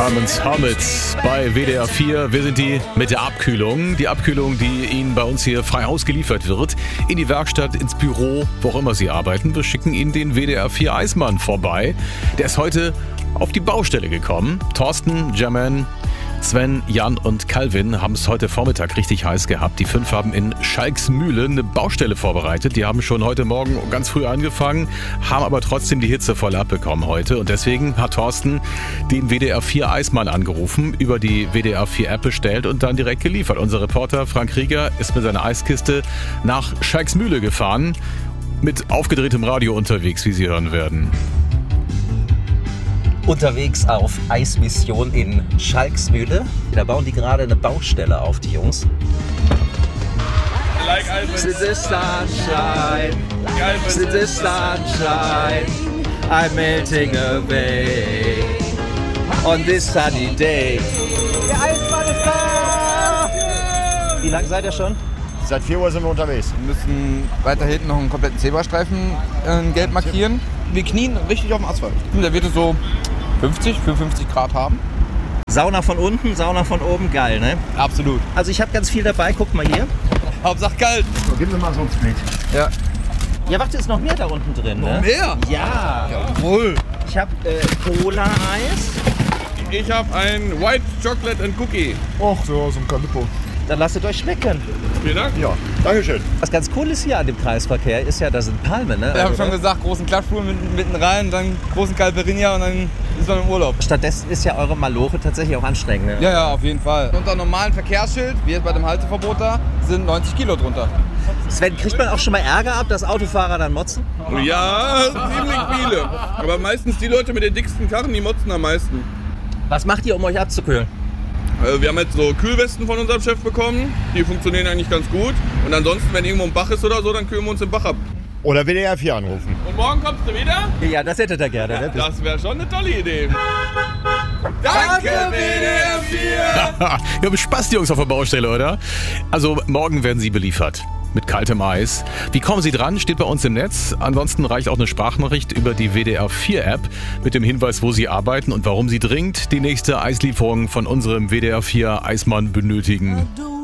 Herman's Hermits bei WDR 4. Wir sind die mit der Abkühlung. Die Abkühlung, die Ihnen bei uns hier frei Haus geliefert wird. In die Werkstatt, ins Büro, wo auch immer Sie arbeiten. Wir schicken Ihnen den WDR 4 Eismann vorbei. Der ist heute auf die Baustelle gekommen. Thorsten, Jermaine, Sven, Jan und Calvin haben es heute Vormittag richtig heiß gehabt. Die 5 haben in Schalksmühle eine Baustelle vorbereitet. Die haben schon heute Morgen ganz früh angefangen, haben aber trotzdem die Hitze voll abbekommen heute. Und deswegen hat Thorsten den WDR 4 Eismann angerufen, über die WDR 4 App bestellt und dann direkt geliefert. Unser Reporter Frank Rieger ist mit seiner Eiskiste nach Schalksmühle gefahren, mit aufgedrehtem Radio unterwegs, wie Sie hören werden. Unterwegs auf Eismission in Schalksmühle. Da bauen die gerade eine Baustelle auf, die Jungs. Like the sunshine, the sunshine, I'm melting away on this sunny day. Der Eismann ist da! Wie lange seid ihr schon? Seit 4 Uhr sind wir unterwegs. Wir müssen weiter hinten noch einen kompletten Zebrastreifen in gelb markieren. Wir knien richtig auf dem Asphalt. Der wird so 55 Grad haben. Sauna von unten, Sauna von oben, geil, ne? Absolut. Also ich habe ganz viel dabei, guck mal hier. Hauptsache kalt. So, gib mir mal so ein Split. Ja. Ja, warte, ist noch mehr da unten drin, ne? Mehr? Ja. Jawohl. Ich habe Cola-Eis. Ich habe ein White Chocolate and Cookie. Och, so ein Calippo. Dann lasst es euch schmecken. Vielen Dank. Ja, Dankeschön. Was ganz cool ist hier an dem Kreisverkehr, ist ja, da sind Palmen, ne? Wir haben schon gesagt, großen Klatschfuhl mitten rein, dann großen Calperinia und dann ist man im Urlaub. Stattdessen ist ja eure Maloche tatsächlich auch anstrengend, ne? Ja, auf jeden Fall. Unter normalen Verkehrsschild, wie jetzt bei dem Halteverbot da, sind 90 Kilo drunter. Sven, kriegt man auch schon mal Ärger ab, dass Autofahrer dann motzen? Ja, ziemlich viele. Aber meistens die Leute mit den dicksten Karren, die motzen am meisten. Was macht ihr, um euch abzukühlen? Wir haben jetzt so Kühlwesten von unserem Chef bekommen. Die funktionieren eigentlich ganz gut. Und ansonsten, wenn irgendwo ein Bach ist oder so, dann kühlen wir uns den Bach ab. Oder WDR 4 anrufen. Und morgen kommst du wieder? Ja, das hättet ihr gerne, ne? Das wäre schon eine tolle Idee. Danke, WDR 4! Ja, mit Spaß, die Jungs auf der Baustelle, oder? Also morgen werden Sie beliefert. Mit kaltem Eis. Wie kommen Sie dran? Steht bei uns im Netz. Ansonsten reicht auch eine Sprachnachricht über die WDR 4 App mit dem Hinweis, wo Sie arbeiten und warum Sie dringend die nächste Eislieferung von unserem WDR 4 Eismann benötigen.